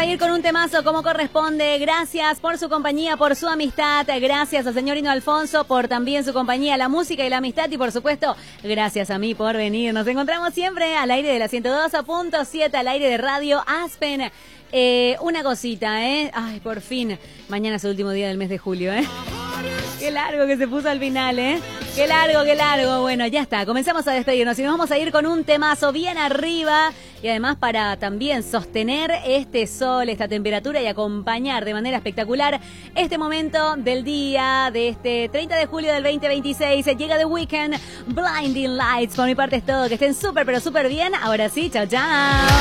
a ir con un temazo como corresponde. Gracias por su compañía, por su amistad. Gracias al señor Hino Alfonso por también su compañía, la música y la amistad. Y por supuesto, gracias a mí por venir. Nos encontramos siempre al aire de la 102.7, al aire de Radio Aspen. Una cosita, Ay, por fin. Mañana es el último día del mes de julio, Qué largo que se puso al final, Qué largo, qué largo. Bueno, ya está. Comenzamos a despedirnos y nos vamos a ir con un temazo bien arriba. Y además para también sostener este sol, esta temperatura y acompañar de manera espectacular este momento del día de este 30 de julio del 2026. Llega The Weeknd, Blinding Lights. Por mi parte es todo. Que estén súper, pero súper bien. Ahora sí, chao, chao.